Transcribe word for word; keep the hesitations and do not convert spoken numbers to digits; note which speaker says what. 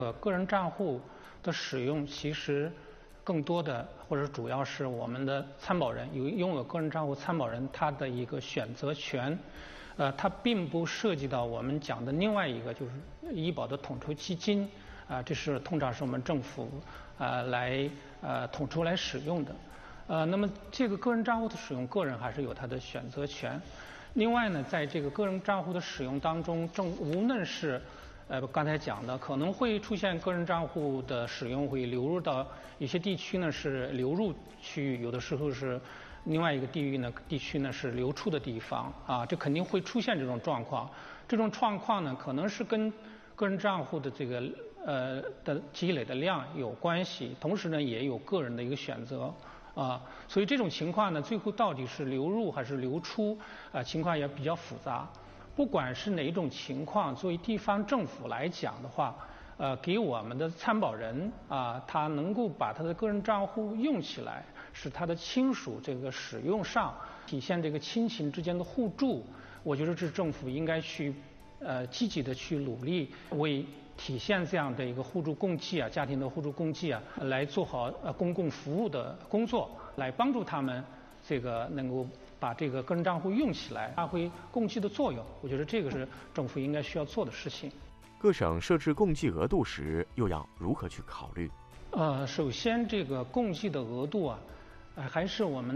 Speaker 1: 呃，个人账户的使用其实更多的或者主要是我们的参保人有拥有个人账户参保人他的一个选择权，呃，它并不涉及到我们讲的另外一个就是医保的统筹基金啊、呃，这是通常是我们政府啊、呃、来呃统筹来使用的，呃，那么这个个人账户的使用，个人还是有他的选择权。另外呢，在这个个人账户的使用当中，正无论是呃，刚才讲的可能会出现个人账户的使用会流入到一些地区呢是流入区域，有的时候是另外一个地域呢地区呢是流出的地方啊，这肯定会出现这种状况。这种状况呢可能是跟个人账户的这个呃的积累的量有关系，同时呢也有个人的一个选择啊，所以这种情况呢最后到底是流入还是流出啊，情况也比较复杂。不管是哪一种情况，作为地方政府来讲的话，呃，给我们的参保人啊，他能够把他的个人账户用起来，使他的亲属这个使用上体现这个亲情之间的互助，我觉得这是政府应该去呃积极的去努力，为体现这样的一个互助共济啊，家庭的互助共济啊，来做好呃公共服务的工作，来帮助他们这个能够把这个个人账户用起来，发挥共济的作用。我觉得这个是政府应该需要做的事情。
Speaker 2: 各省设置共济额度时，又要如何去考虑？
Speaker 1: 呃，首先这个共济的额度啊，呃，还是我们